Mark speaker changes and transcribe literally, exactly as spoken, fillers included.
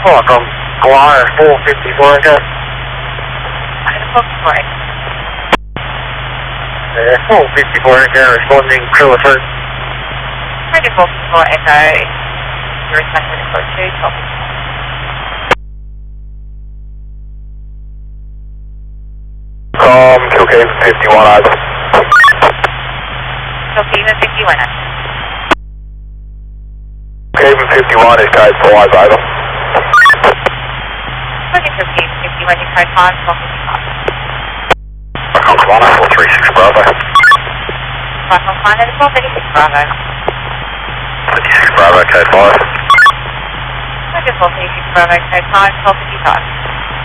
Speaker 1: Welcome, Flyer four fifty-four, okay?
Speaker 2: four fifty-four.
Speaker 1: Uh, four fifty-four, okay, responding crew alert.
Speaker 2: four fifty-four Echo, you're responding to code two, copy.
Speaker 1: Um, Kilcaven fifty-one, over.
Speaker 2: Kilcaven fifty-one.
Speaker 1: Kilcaven fifty-one is code five, over.
Speaker 2: Looking for Kilcaven fifty-one, you code five, four fifty-five.
Speaker 1: Falcon Commander, four thirty-six Bravo.
Speaker 2: Falcon Commander, four thirty-six Bravo.
Speaker 1: thirty-six Bravo, code five.
Speaker 2: Looking for four thirty-six Bravo, code five, four fifty-five.